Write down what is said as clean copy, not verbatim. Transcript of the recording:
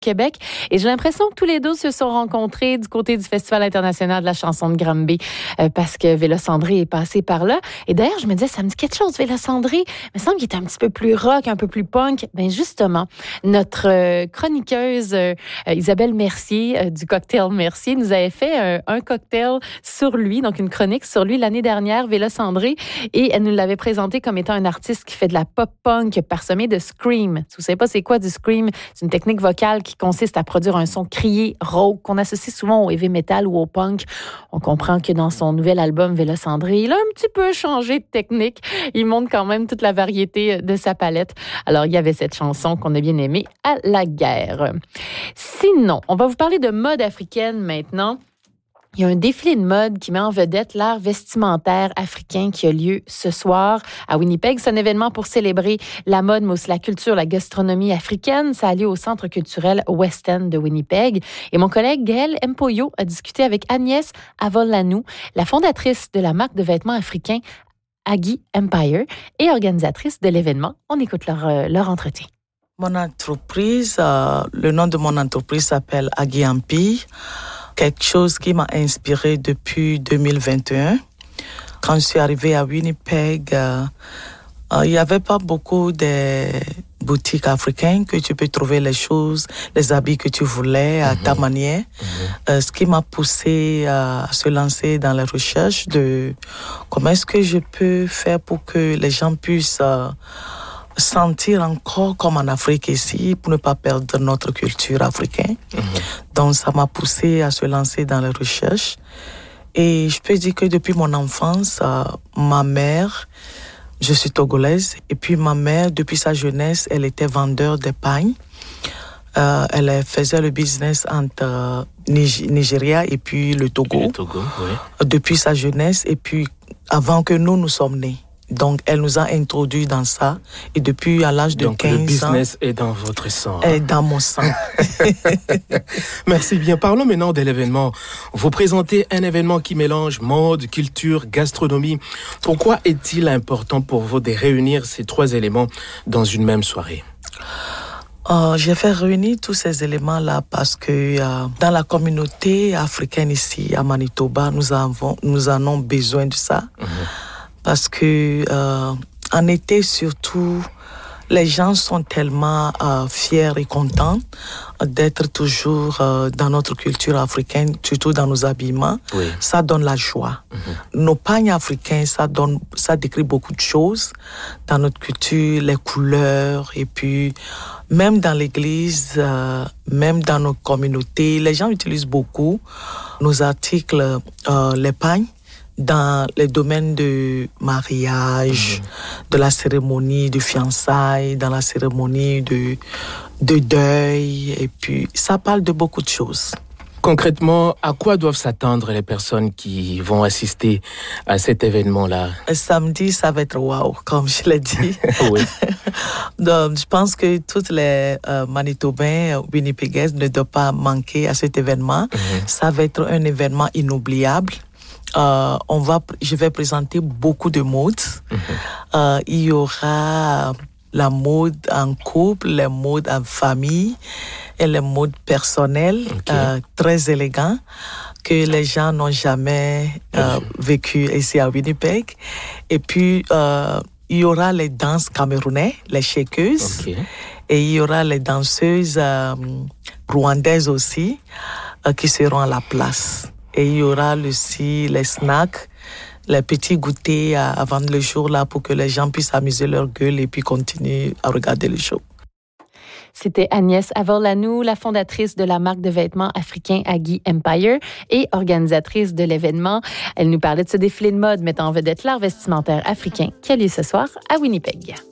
Québec. Et j'ai l'impression que tous les deux se sont rencontrés du côté du Festival international de la chanson de Granby parce que Vélocendré est passé par là. Et d'ailleurs, je me disais, ça me dit quelque chose, Vélocendré. Il me semble qu'il était un petit peu plus rock, un peu plus punk. Ben justement, notre chroniqueuse Isabelle Mercier du Cocktail Mercier nous avait fait un cocktail sur lui, donc une chronique sur lui l'année dernière, Vélocendré. Et elle nous l'avait présenté comme étant un artiste qui fait de la pop-punk parsemée de scream. Si vous ne savez pas c'est quoi du scream, c'est une technique vocale qui consiste à produire un son crié, rauque, qu'on associe souvent au heavy metal ou au punk. On comprend que dans son nouvel album Vélocendré, il a un petit peu changé de technique. Il montre quand même toute la variété de sa palette. Alors, il y avait cette chanson qu'on a bien aimée, À la guerre. Sinon, on va vous parler de mode africaine maintenant. Il y a un défilé de mode qui met en vedette l'art vestimentaire africain qui a lieu ce soir à Winnipeg. C'est un événement pour célébrer la mode, mais aussi la culture, la gastronomie africaine. Ça a lieu au Centre culturel West End de Winnipeg. Et mon collègue Gaël Mpoyo a discuté avec Agnès Avolanou, la fondatrice de la marque de vêtements africains Aggie Empire et organisatrice de l'événement. On écoute leur entretien. Mon entreprise, le nom de mon entreprise s'appelle Aggie Empire. Quelque chose qui m'a inspiré depuis 2021. Quand je suis arrivée à Winnipeg, il n'y avait pas beaucoup de boutiques africaines que tu peux trouver les choses, les habits que tu voulais à ta manière. Ce qui m'a poussée à se lancer dans la recherche de comment est-ce que je peux faire pour que les gens puissent sentir encore comme en Afrique ici pour ne pas perdre notre culture africaine. Donc ça m'a poussé à se lancer dans la recherche. Et je peux dire que depuis mon enfance, ma mère, je suis togolaise, et puis ma mère, depuis sa jeunesse, elle était vendeur de pain. Elle faisait le business entre Nigeria et puis le Togo. Le Togo, oui. Depuis sa jeunesse, et puis avant que nous sommes nés. Donc, elle nous a introduits dans ça. Et depuis à l'âge de 15 ans... Donc, le business est dans votre sang. Est dans mon sang. Merci bien. Parlons maintenant de l'événement. Vous présentez un événement qui mélange mode, culture, gastronomie. Pourquoi est-il important pour vous de réunir ces trois éléments dans une même soirée? J'ai fait réunir tous ces éléments-là parce que dans la communauté africaine ici, à Manitoba, nous en avons besoin de ça. Parce que en été surtout, les gens sont tellement fiers et contents d'être toujours dans notre culture africaine, surtout dans nos habillements. Oui. Ça donne la joie. Nos pagnes africains, ça décrit beaucoup de choses dans notre culture, les couleurs, et puis même dans l'église, même dans nos communautés, les gens utilisent beaucoup nos articles, les pagnes, dans les domaines de mariage, de la cérémonie de fiançailles, dans la cérémonie de deuil, et puis ça parle de beaucoup de choses. Concrètement, à quoi doivent s'attendre les personnes qui vont assister à cet événement-là? Samedi, ça va être wow, comme je l'ai dit. Oui. Donc, je pense que toutes les Manitobains, Winnipegais ne doivent pas manquer à cet événement. Ça va être un événement inoubliable. Je vais présenter beaucoup de modes. Il y aura la mode en couple, les modes en famille et les modes personnels, très élégants, que les gens n'ont jamais vécu ici à Winnipeg. Et puis, il y aura les danses camerounaises, les shakeuses, et il y aura les danseuses rwandaises aussi, qui seront à la place. Et il y aura aussi les snacks, les petits goûters avant le jour là pour que les gens puissent amuser leur gueule et puis continuer à regarder le show. C'était Agnès Avolanou, la fondatrice de la marque de vêtements africains Aggie Empire et organisatrice de l'événement. Elle nous parlait de ce défilé de mode mettant en vedette l'art vestimentaire africain qui a lieu ce soir à Winnipeg.